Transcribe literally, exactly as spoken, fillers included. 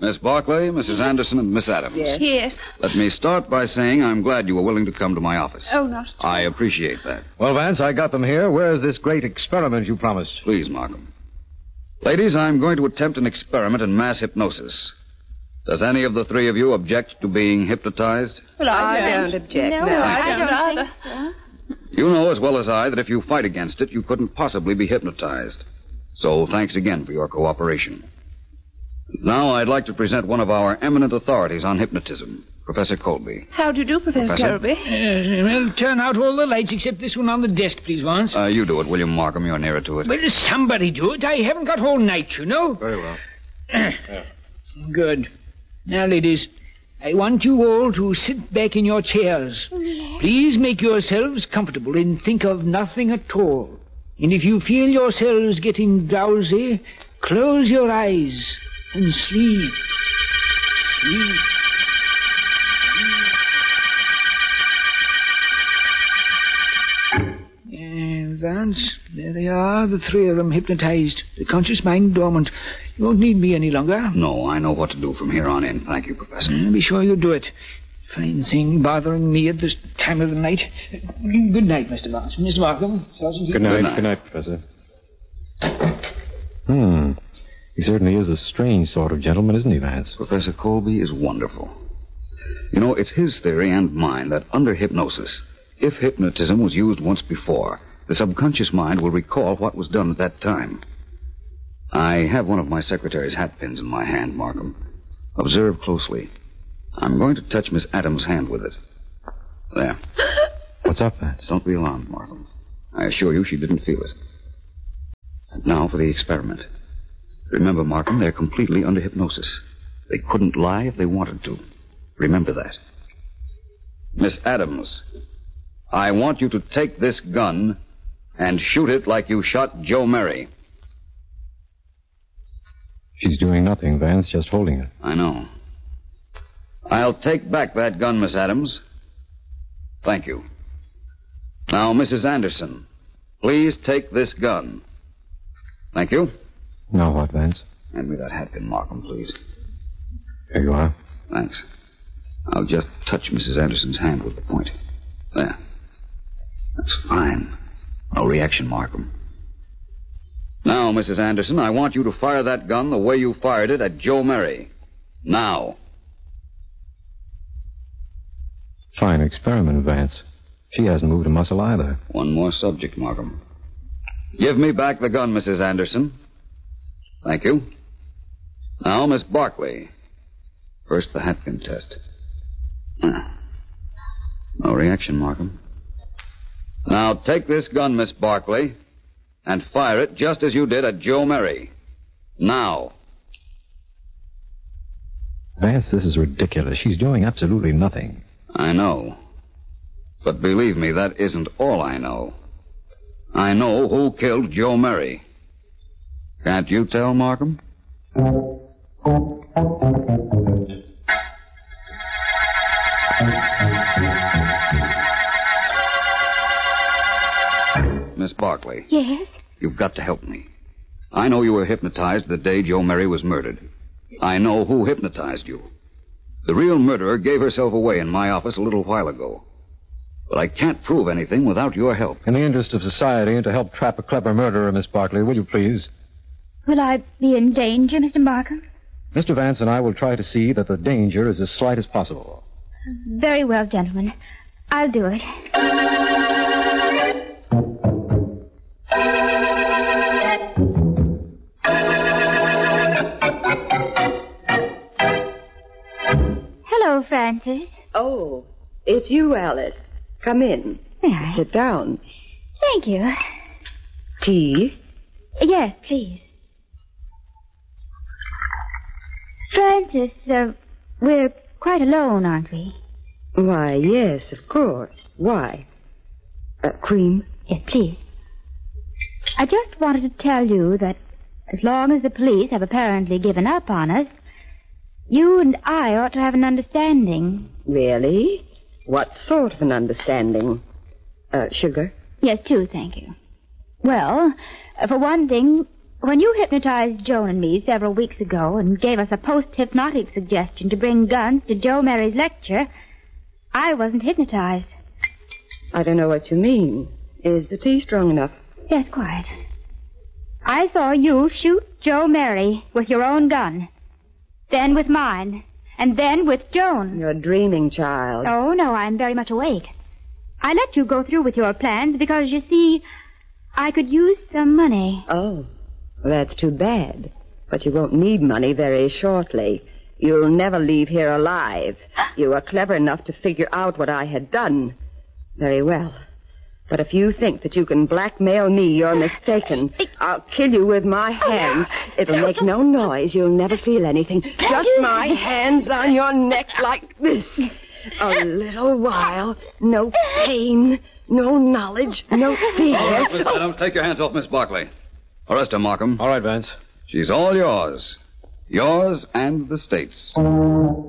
Miss Barclay, Missus Anderson, and Miss Adams. Yes. Yes. Let me start by saying I'm glad you were willing to come to my office. Oh, not at all. I appreciate that. Well, Vance, I got them here. Where's this great experiment you promised? Please, Markham. Ladies, I'm going to attempt an experiment in mass hypnosis. Does any of the three of you object to being hypnotized? Well, I, I don't. don't object. No, No, I, I don't, don't either. think You know as well as I that if you fight against it, you couldn't possibly be hypnotized. So thanks again for your cooperation. Now I'd like to present one of our eminent authorities on hypnotism, Professor Colby. How do you do, Professor, Professor? Colby? Uh, well, turn out all the lights except this one on the desk, please, Vance. Uh, you do it, William Markham. You're nearer to it. Well, somebody do it. I haven't got all night, you know. Very well. Good. Now, ladies, I want you all to sit back in your chairs. Please make yourselves comfortable and think of nothing at all. And if you feel yourselves getting drowsy, close your eyes and sleep. Sleep. Uh, Vance, there they are, the three of them hypnotized. The conscious mind dormant. You won't need me any longer. No, I know what to do from here on in. Thank you, Professor. Uh, be sure you do it. Fine thing bothering me at this time of the night. Good night, Mister Vance. Mister Markham, Sergeant. Good night. Good night. Good night, Professor. Hmm. He certainly is a strange sort of gentleman, isn't he, Vance? Professor Colby is wonderful. You know, it's his theory and mine that under hypnosis, if hypnotism was used once before, the subconscious mind will recall what was done at that time. I have one of my secretary's hat pins in my hand, Markham. Observe closely. I'm going to touch Miss Adams' hand with it. There. What's up, Vance? Don't be alarmed, Markham. I assure you she didn't feel it. And now for the experiment. Remember, Markham, they're completely under hypnosis. They couldn't lie if they wanted to. Remember that. Miss Adams, I want you to take this gun and shoot it like you shot Joe Murray. She's doing nothing, Vance, just holding it. I know. I'll take back that gun, Miss Adams. Thank you. Now, Missus Anderson, please take this gun. Thank you. Now what, Vance? Hand me that hat pin, Markham, please. Here you are. Thanks. I'll just touch Missus Anderson's hand with the point. There. That's fine. No reaction, Markham. Now, Missus Anderson, I want you to fire that gun the way you fired it at Joe Murray. Now. Fine experiment, Vance. She hasn't moved a muscle either. One more subject, Markham. Give me back the gun, Missus Anderson. Thank you. Now, Miss Barclay. First, the hatpin test. Ah. No reaction, Markham. Now, take this gun, Miss Barclay, and fire it just as you did at Joe Murray. Now. Vance, this is ridiculous. She's doing absolutely nothing. I know. But believe me, that isn't all I know. I know who killed Joe Murray. Can't you tell, Markham? Miss Barclay. Yes? You've got to help me. I know you were hypnotized the day Joe Murray was murdered. I know who hypnotized you. The real murderer gave herself away in my office a little while ago. But I can't prove anything without your help. In the interest of society and to help trap a clever murderer, Miss Barclay, will you please? Will I be in danger, Mister Markham? Mister Vance and I will try to see that the danger is as slight as possible. Very well, gentlemen. I'll do it. Hello, Francis. Oh, it's you, Alice. Come in. May I? Sit down. Thank you. Tea? Yes, please. Francis, uh, we're quite alone, aren't we? Why, yes, of course. Why? Uh, cream? Yes, please. I just wanted to tell you that as long as the police have apparently given up on us, you and I ought to have an understanding. Really? What sort of an understanding? Uh, sugar? Yes, two, thank you. Well, uh, for one thing, When you hypnotized Joan and me several weeks ago and gave us a post-hypnotic suggestion to bring guns to Joe Mary's lecture, I wasn't hypnotized. I don't know what you mean. Is the tea strong enough? Yes, quiet. I saw you shoot Joe Mary with your own gun. Then with mine. And then with Joan. You're dreaming, child. Oh, no, I'm very much awake. I let you go through with your plans because, you see, I could use some money. Oh, well, that's too bad. But you won't need money very shortly. You'll never leave here alive. You were clever enough to figure out what I had done. Very well. But if you think that you can blackmail me, you're mistaken. I'll kill you with my hands. It'll make no noise. You'll never feel anything. Just my hands on your neck like this. A little while. No pain. No knowledge. No fear. All right, Miss Adams, take your hands off Miss Barkley. Arrest her, Markham. All right, Vance. She's all yours. Yours and the state's.